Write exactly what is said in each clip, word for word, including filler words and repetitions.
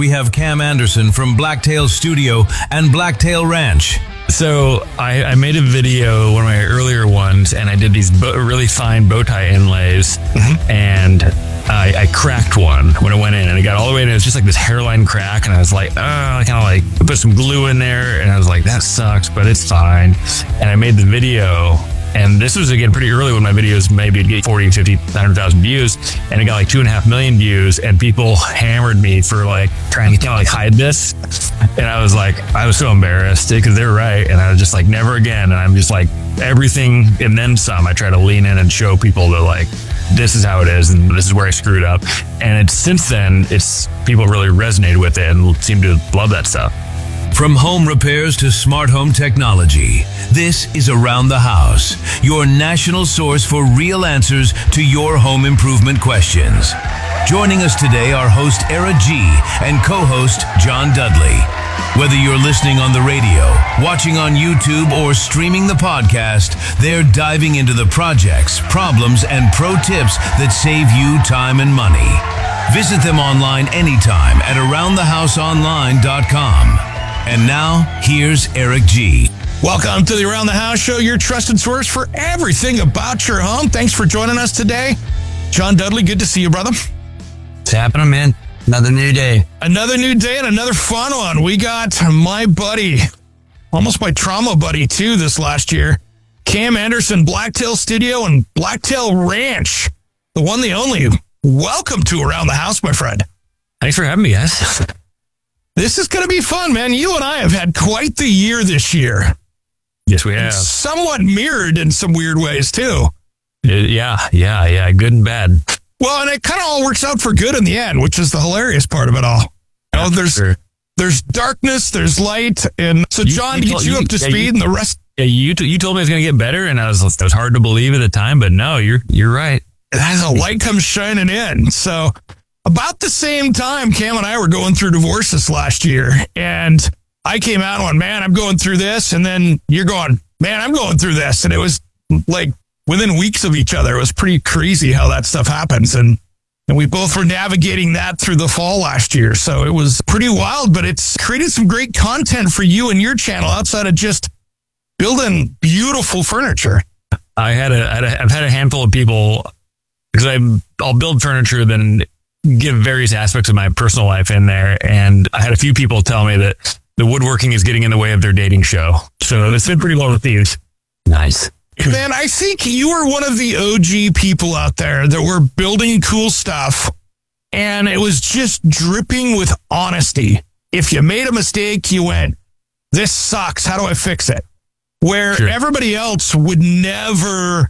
We have Cam Anderson from Blacktail Studio and Blacktail Ranch. So I, I made a video, one of my earlier ones, and I did these bo- really fine bow tie inlays, mm-hmm. and I, I cracked one when it went in, and it got all the way in. It was just like this hairline crack, and I was like, oh, I kind of like put some glue in there, and I was like, that sucks, but it's fine. And I made the video. And this was, again, pretty early when my videos maybe would get forty, fifty, one hundred thousand views. And it got like two and a half million views. And people hammered me for like trying to kind of like hide this. And I was like, I was so embarrassed because they were right. And I was just like, never again. And I'm just like, everything and then some. I try to lean in and show people that like, this is how it is. And this is where I screwed up. And it's since then, it's people really resonated with it and seem to love that stuff. From home repairs to smart home technology, this is Around the House, your national source for real answers to your home improvement questions. Joining us today are host Era G and co-host John Dudley. Whether you're listening on the radio, watching on YouTube, or streaming the podcast, they're diving into the projects, problems, and pro tips that save you time and money. Visit them online anytime at around the house online dot com. And now, here's Eric G. Welcome to the Around the House Show, your trusted source for everything about your home. Thanks for joining us today. John Dudley, good to see you, brother. It's happening, man. Another new day. Another new day and another fun one. We got my buddy, almost my trauma buddy, too, this last year. Cam Anderson, Blacktail Studio and Blacktail Ranch. The one, the only. Welcome to Around the House, my friend. Thanks for having me, guys. This is going to be fun, man. You and I have had quite the year this year. Yes, we have. And somewhat mirrored in some weird ways, too. Yeah, yeah, yeah. Good and bad. Well, and it kind of all works out for good in the end, which is the hilarious part of it all. You know, there's sure. there's darkness, there's light. And so, John, you, you, to get you, you up to yeah, speed you, and the rest. Yeah, you t- you told me it was going to get better, and I was it was hard to believe at the time, but no, you're you're right. As a light comes shining in. So about the same time, Cam and I were going through divorces last year, and I came out and went, man, I'm going through this. And then you're going, man, I'm going through this. And it was like within weeks of each other. It was pretty crazy how that stuff happens. And, and we both were navigating that through the fall last year. So it was pretty wild, but it's created some great content for you and your channel outside of just building beautiful furniture. I had a, I had a I've had a handful of people, because I'm, I'll build furniture, then give various aspects of my personal life in there. And I had a few people tell me that the woodworking is getting in the way of their dating show. So it's been pretty well received. Nice. Man, I think you are one of the O G people out there that were building cool stuff. And it was just dripping with honesty. If you made a mistake, you went, this sucks. How do I fix it? Where sure. everybody else would never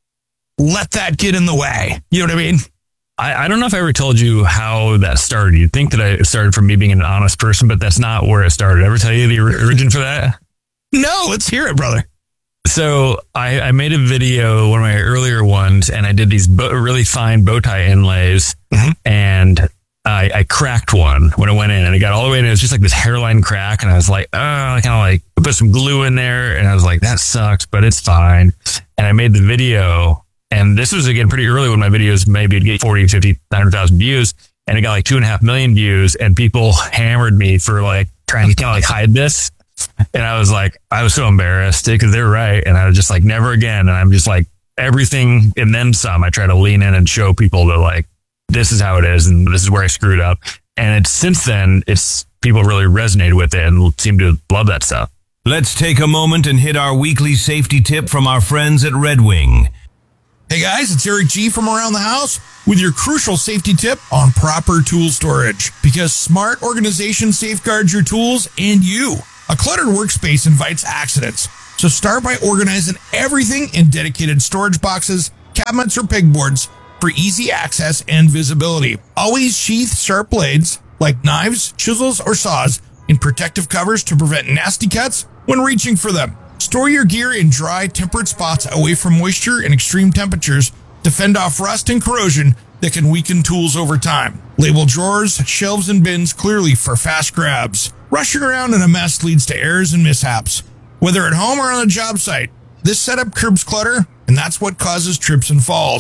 let that get in the way. You know what I mean? I, I don't know if I ever told you how that started. You'd think that I started from me being an honest person, but that's not where it started. Ever tell you the origin for that? No, let's hear it, brother. So I, I made a video, one of my earlier ones, and I did these bo- really fine bow tie inlays, mm-hmm. and I, I cracked one when it went in, and it got all the way in. It was just like this hairline crack, and I was like, oh, I kind of like put some glue in there, and I was like, that sucks, but it's fine. And I made the video. And this was, again, pretty early when my videos maybe would get forty, fifty, one hundred thousand views. And it got like two and a half million views. And people hammered me for like trying to kind of like hide this. And I was like, I was so embarrassed because they were right. And I was just like, never again. And I'm just like, everything and then some. I try to lean in and show people that like, this is how it is. And this is where I screwed up. And it's since then, it's people really resonated with it and seem to love that stuff. Let's take a moment and hit our weekly safety tip from our friends at Red Wing. Hey guys, it's Eric G from Around the House with your crucial safety tip on proper tool storage. Because smart organization safeguards your tools and you. A cluttered workspace invites accidents. So start by organizing everything in dedicated storage boxes, cabinets, or pegboards for easy access and visibility. Always sheath sharp blades like knives, chisels, or saws in protective covers to prevent nasty cuts when reaching for them. Store your gear in dry, temperate spots away from moisture and extreme temperatures to fend off rust and corrosion that can weaken tools over time. Label drawers, shelves, and bins clearly for fast grabs. Rushing around in a mess leads to errors and mishaps. Whether at home or on a job site, this setup curbs clutter, and that's what causes trips and falls.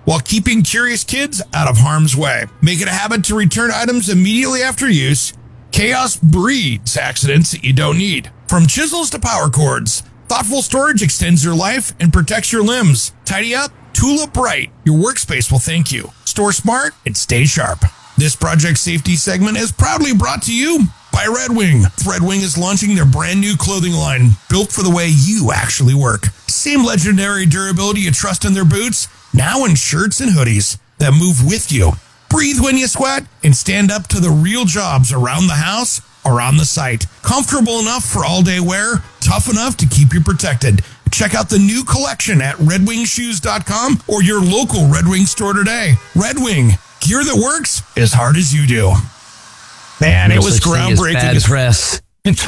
while keeping curious kids out of harm's way. Make it a habit to return items immediately after use. Chaos breeds accidents that you don't need. From chisels to power cords, thoughtful storage extends your life and protects your limbs. Tidy up, tool up right. Your workspace will thank you. Store smart and stay sharp. This project safety segment is proudly brought to you by Red Wing. Red Wing is launching their brand new clothing line, built for the way you actually work. Same legendary durability you trust in their boots, now in shirts and hoodies that move with you. Breathe when you sweat and stand up to the real jobs around the house or on the site. Comfortable enough for all-day wear, tough enough to keep you protected. Check out the new collection at red wing shoes dot com or your local Red Wing store today. Red Wing, gear that works as hard as you do. Man, it was groundbreaking. Bad press.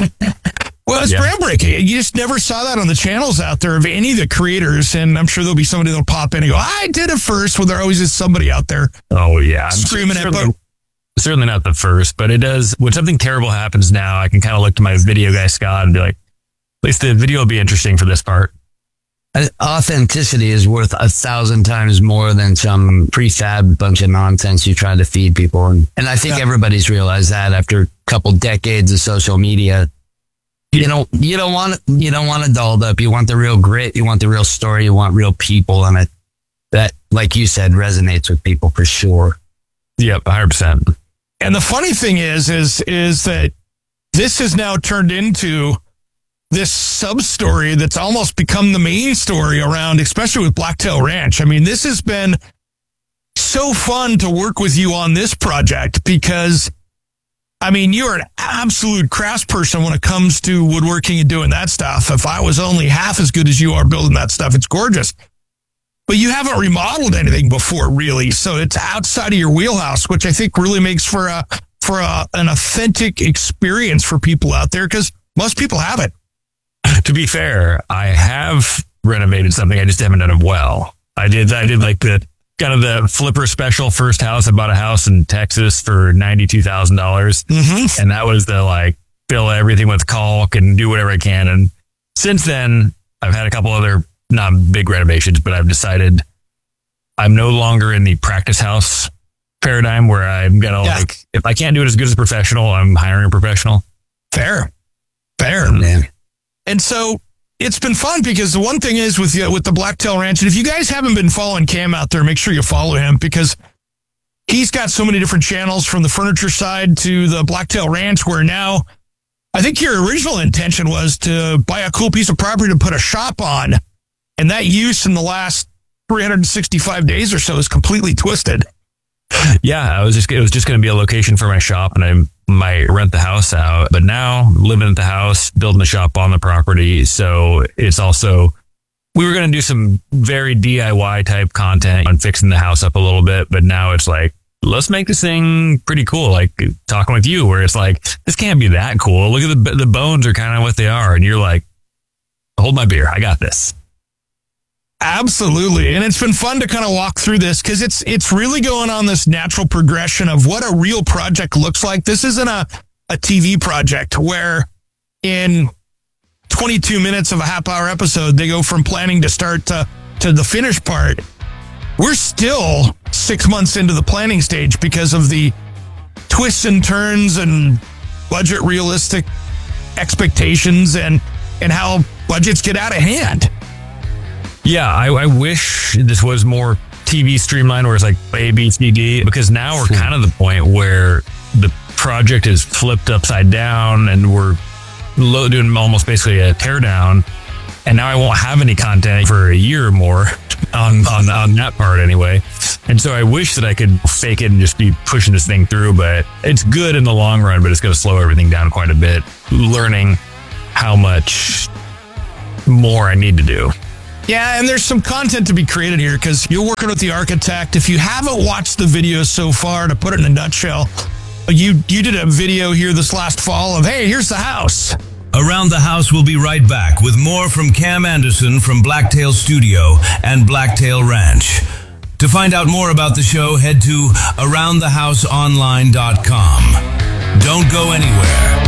Well, it's yeah. groundbreaking. You just never saw that on the channels out there of any of the creators, and I'm sure there'll be somebody that'll pop in and go, I did it first, well, there always is somebody out there. Oh, yeah. I'm screaming at certainly, certainly not the first, but it does. When something terrible happens now, I can kind of look to my video guy, Scott, and be like, at least the video will be interesting for this part. Authenticity is worth a thousand times more than some prefab bunch of nonsense you try to feed people. And, and I think yeah. everybody's realized that after a couple decades of social media. You don't, you don't want, you don't want it dolled up. You want the real grit. You want the real story. You want real people. And it, that, like you said, resonates with people for sure. Yep. one hundred percent. And the funny thing is, is, is that this has now turned into this sub story that's almost become the main story around, especially with Blacktail Ranch. I mean, this has been so fun to work with you on this project because, I mean, you're an absolute craftsperson when it comes to woodworking and doing that stuff. If I was only half as good as you are building that stuff, it's gorgeous. But you haven't remodeled anything before, really. So it's outside of your wheelhouse, which I think really makes for a for a, an authentic experience for people out there because most people haven't. To be fair, I have renovated something. I just haven't done it well. I did. I did like the kind of the flipper special first house. I bought a house in Texas for ninety-two thousand dollars. Mm-hmm. And that was the like fill everything with caulk and do whatever I can. And since then I've had a couple other not big renovations, but I've decided I'm no longer in the practice house paradigm where I'm going to yeah. like, if I can't do it as good as a professional, I'm hiring a professional. Fair. Fair. Oh, man. And so it's been fun because the one thing is with the, with the Blacktail Ranch, and if you guys haven't been following Cam out there, make sure you follow him because he's got so many different channels from the furniture side to the Blacktail Ranch where now I think your original intention was to buy a cool piece of property to put a shop on. And that use in the last three hundred sixty-five days or so is completely twisted. Yeah, I was just, it was just going to be a location for my shop and I might rent the house out, but now living at the house, building the shop on the property. So it's also, we were going to do some very D I Y type content on fixing the house up a little bit, but now it's like, let's make this thing pretty cool. Like talking with you where it's like, this can't be that cool. Look at the, the bones are kind of what they are. And you're like, hold my beer. I got this. Absolutely. And it's been fun to kind of walk through this because it's it's really going on this natural progression of what a real project looks like. This isn't a, a T V project where in twenty-two minutes of a half hour episode, they go from planning to start to, to the finished part. We're still six months into the planning stage because of the twists and turns and budget realistic expectations and, and how budgets get out of hand. Yeah, I, I wish this was more T V streamlined where it's like A, B, C, D, because now we're kind of the point where the project is flipped upside down and we're doing almost basically a teardown. And now I won't have any content for a year or more on, on, on that part anyway. And so I wish that I could fake it and just be pushing this thing through, but it's good in the long run, but it's going to slow everything down quite a bit, learning how much more I need to do. Yeah, and there's some content to be created here because you're working with the architect. If you haven't watched the video so far, to put it in a nutshell, you you did a video here this last fall of, hey, here's the house. Around the House will be right back with more from Cam Anderson from Blacktail Studio and Blacktail Ranch. To find out more about the show, head to around the house online dot com. Don't go anywhere.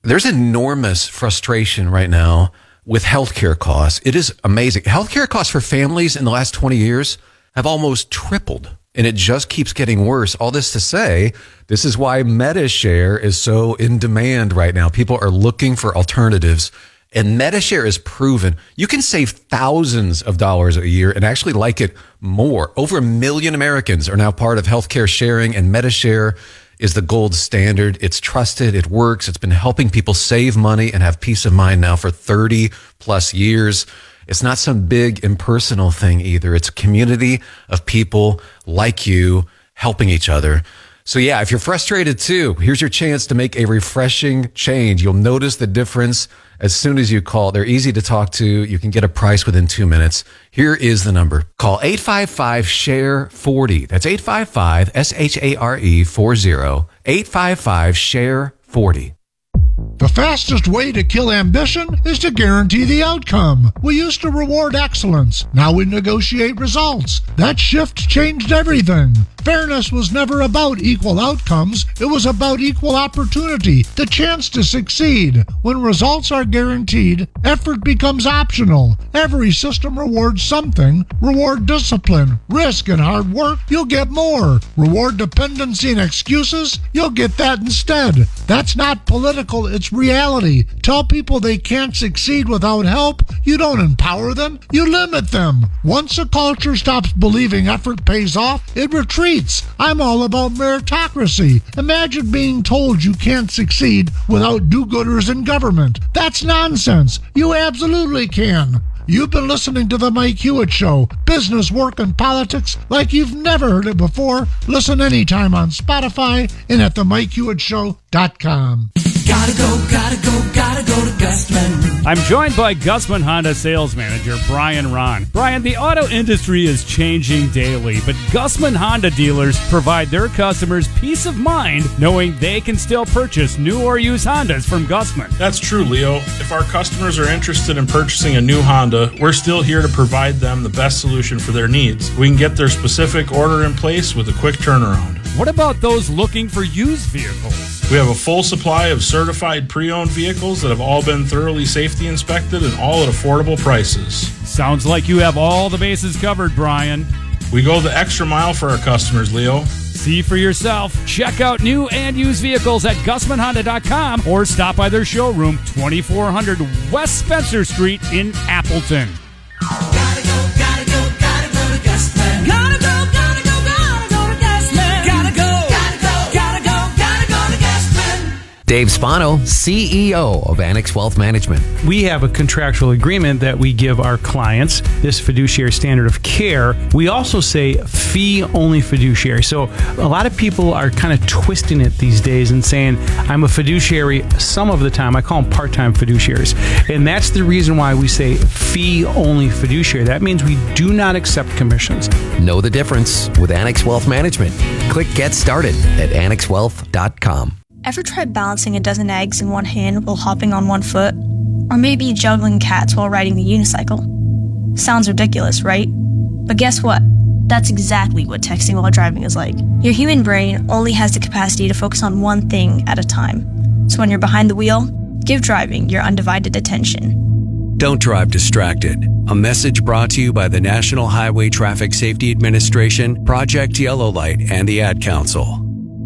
There's enormous frustration right now with healthcare costs. It is amazing. Healthcare costs for families in the last twenty years have almost tripled, and it just keeps getting worse. All this to say, this is why MediShare is so in demand right now. People are looking for alternatives, and MediShare is proven you can save thousands of dollars a year and actually like it more. Over a million Americans are now part of healthcare sharing, and MediShare is the gold standard. It's trusted. It works. It's been helping people save money and have peace of mind now for thirty plus years. It's not some big impersonal thing either. It's a community of people like you helping each other. So yeah, if you're frustrated too, here's your chance to make a refreshing change. You'll notice the difference as soon as you call. They're easy to talk to. You can get a price within two minutes. Here is the number. Call eight five five, S H A R E, forty. That's eight five five, S H A R E, forty. eight five five, S H A R E, forty. The fastest way to kill ambition is to guarantee the outcome. We used to reward excellence. Now we negotiate results. That shift changed everything. Fairness was never about equal outcomes. It was about equal opportunity, the chance to succeed. When results are guaranteed, effort becomes optional. Every system rewards something. Reward discipline, risk, and hard work, you'll get more. Reward dependency and excuses, you'll get that instead. That's not political, it's reality. Tell people they can't succeed without help, you don't empower them, you limit them. Once a culture stops believing effort pays off, it retreats. I'm all about meritocracy. Imagine being told you can't succeed without do-gooders in government. That's nonsense. You absolutely can. You've been listening to The Mike Hewitt Show. Business, work, and politics like you've never heard it before. Listen anytime on Spotify and at the mike hewitt show dot com. Gotta go, gotta go, gotta go to Gustman. I'm joined by Gustman Honda sales manager Brian Ron. Brian, the auto industry is changing daily, but Gustman Honda dealers provide their customers peace of mind knowing they can still purchase new or used Hondas from Gustman. That's true, Leo. If our customers are interested in purchasing a new Honda, we're still here to provide them the best solution for their needs. We can get their specific order in place with a quick turnaround. What about those looking for used vehicles? We have a full supply of certified pre-owned vehicles that have all been thoroughly safety inspected and all at affordable prices. Sounds like you have all the bases covered, Brian. We go the extra mile for our customers, Leo. See for yourself. Check out new and used vehicles at Gustman Honda dot com or stop by their showroom, twenty-four hundred West Spencer Street in Appleton. Gotta go, gotta go, gotta go to Gustman. Gotta go, gotta go, gotta go to Gustman. Gotta go, gotta go, gotta go, gotta go to Gustman. Dave Spano, C E O of Annex Wealth Management. We have a contractual agreement that we give our clients, this fiduciary standard of care. We also say fee-only fiduciary. So a lot of people are kind of twisting it these days and saying, I'm a fiduciary some of the time. I call them part-time fiduciaries. And that's the reason why we say fee-only fiduciary. That means we do not accept commissions. Know the difference with Annex Wealth Management. Click Get Started at annex wealth dot com. Ever tried balancing a dozen eggs in one hand while hopping on one foot? Or maybe juggling cats while riding the unicycle? Sounds ridiculous, right? But guess what? That's exactly what texting while driving is like. Your human brain only has the capacity to focus on one thing at a time. So when you're behind the wheel, give driving your undivided attention. Don't drive distracted. A message brought to you by the National Highway Traffic Safety Administration, Project Yellow Light, and the Ad Council.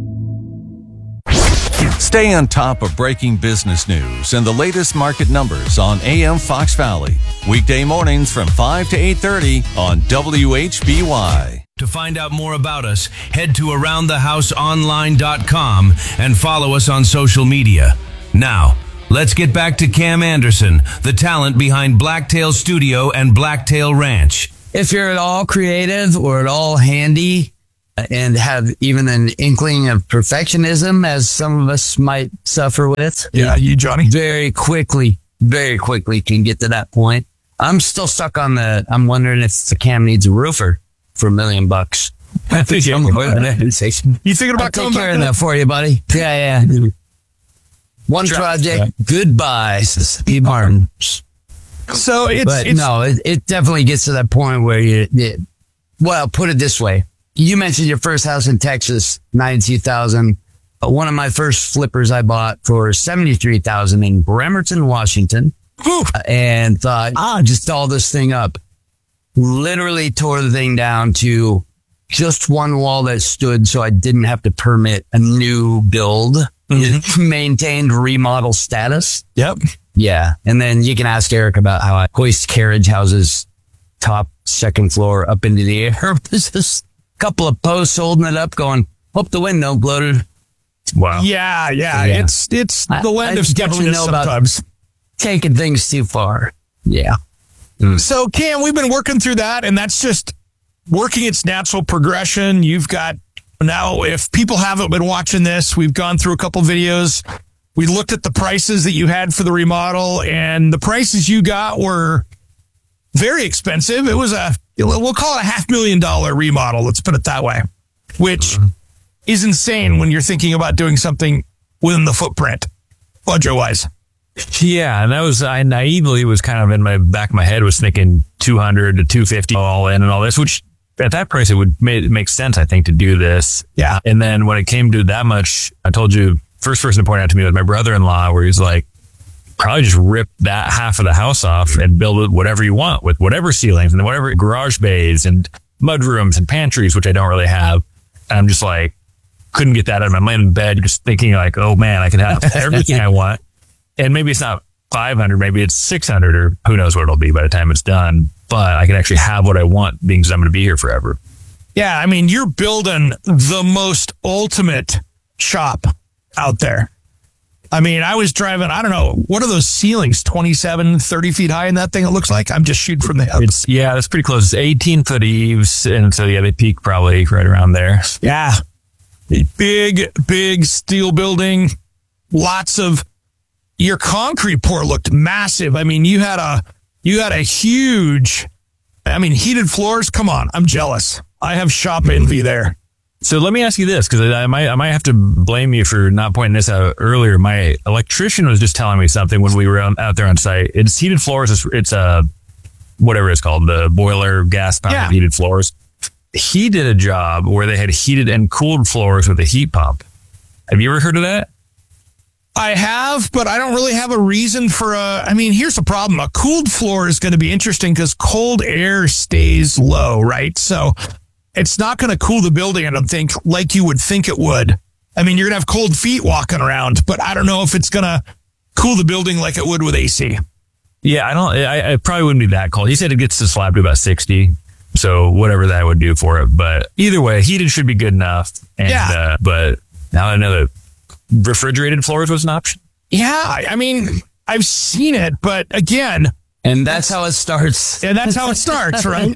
Stay on top of breaking business news and the latest market numbers on A M Fox Valley. Weekday mornings from five to eight thirty on W H B Y. To find out more about us, head to around the house online dot com and follow us on social media. Now, let's get back to Cam Anderson, the talent behind Blacktail Studio and Blacktail Ranch. If you're at all creative or at all handy, and have even an inkling of perfectionism, as some of us might suffer with. Yeah, you, Johnny. Very quickly, very quickly can get to that point. I'm still stuck on the, I'm wondering if the Cam needs a roofer for a million bucks. I think you You thinking about I'll take care of that for you, buddy? Yeah, yeah. One Trust project, that. Goodbye, Steve Martin. So it's, but it's no, it, it definitely gets to that point where you, it, well, put it this way. You mentioned your first house in Texas, ninety-two thousand. one of my first flippers I bought for seventy-three thousand dollars in Bremerton, Washington, uh, and thought, ah, just doll this thing up. Literally tore the thing down to just one wall that stood, so I didn't have to permit a new build. Mm-hmm. Maintained remodel status. Yep. Yeah. And then you can ask Eric about how I hoist carriage houses top second floor up into the air. There's just a couple of posts holding it up going, hope the wind don't blow it. Wow. Yeah, yeah. Yeah. It's it's the land I, of I definitely sketchiness know sometimes. about taking things too far. Yeah. Mm. So, Cam, we've been working through that, and that's just working its natural progression. You've got now, if people haven't been watching this, we've gone through a couple videos. We looked at the prices that you had for the remodel, and the prices you got were very expensive. It was a, we'll call it a half million dollar remodel. Let's put it that way, which mm-hmm. is insane when you're thinking about doing something within the footprint, budget wise. Yeah, and that was, I naively was kind of in my back of my head was thinking two hundred to two fifty all in and all this, which at that price, it would make, make sense, I think, to do this. Yeah. And then when it came to that much, I told you, first person to point out to me was my brother-in-law, where he's like, probably just rip that half of the house off and build it whatever you want with whatever ceilings and whatever garage bays and mud rooms and pantries, which I don't really have. And I'm just like, couldn't get that out of my laying in bed, just thinking like, oh man, I can have everything I want. And maybe it's not five hundred, maybe it's six hundred, or who knows what it'll be by the time it's done. But I can actually have what I want, being because I'm going to be here forever. Yeah, I mean, you're building the most ultimate shop out there. I mean, I was driving, I don't know, what are those ceilings, twenty-seven, thirty feet high in that thing, it looks like? I'm just shooting from the hip. It's, yeah, that's pretty close. It's eighteen foot eaves, and so, yeah, they peak probably right around there. Yeah. Big, big steel building, lots of, your concrete pour looked massive. I mean, you had a, you had a huge, I mean, heated floors. Come on. I'm jealous. I have shop envy there. So let me ask you this, because I might, I might have to blame you for not pointing this out earlier. My electrician was just telling me something when we were out there on site. It's heated floors. It's, it's a, whatever it's called, the boiler gas powered yeah. heated floors. He did a job where they had heated and cooled floors with a heat pump. Have you ever heard of that? I have, but I don't really have a reason for a, I mean, here's the problem. A cooled floor is going to be interesting because cold air stays low, right? So it's not going to cool the building, I don't think, like you would think it would. I mean, you're going to have cold feet walking around, but I don't know if it's going to cool the building like it would with A C. Yeah, I don't, I, I probably wouldn't be that cold. He said it gets the slab to about sixty. So whatever that would do for it. But either way, heated should be good enough. And, yeah. Uh, but now I know that refrigerated floors was an option. Yeah, I mean, I've seen it, but again, and that's, that's how it starts. And that's how it starts, right?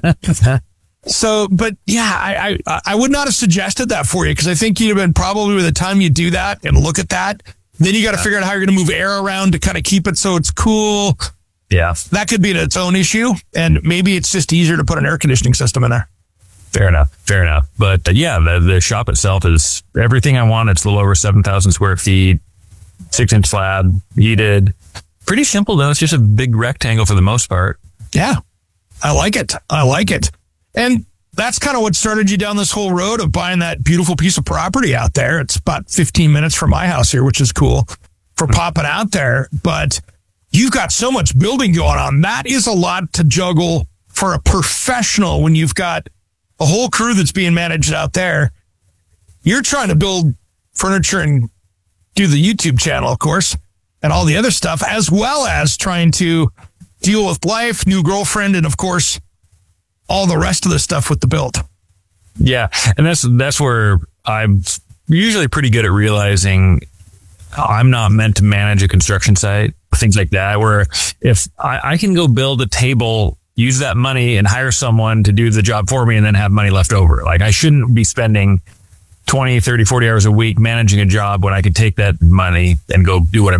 So, but yeah, I, I I would not have suggested that for you because I think you'd have been probably by the time you do that and look at that, then you got to figure out how you're going to move air around to kind of keep it so it's cool. Yeah, that could be its own issue, and maybe it's just easier to put an air conditioning system in there. Fair enough. Fair enough. But uh, yeah, the, the shop itself is everything I want. It's a little over seven thousand square feet, six inch slab, heated. Pretty simple though. It's just a big rectangle for the most part. Yeah. I like it. I like it. And that's kind of what started you down this whole road of buying that beautiful piece of property out there. It's about fifteen minutes from my house here, which is cool for popping out there. But you've got so much building going on. That is a lot to juggle for a professional when you've got a whole crew that's being managed out there. You're trying to build furniture and do the YouTube channel, of course, and all the other stuff, as well as trying to deal with life, new girlfriend, and of course, all the rest of the stuff with the build. Yeah. And that's, that's where I'm usually pretty good at realizing I'm not meant to manage a construction site, things like that, where if I, I can go build a table, use that money and hire someone to do the job for me and then have money left over. Like I shouldn't be spending twenty, thirty, forty hours a week managing a job when I could take that money and go do what I'm